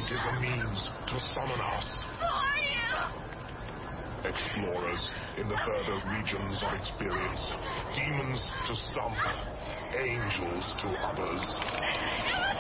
It is a means to summon us. Who are you? Explorers in the further regions of experience. Demons to some, angels to others.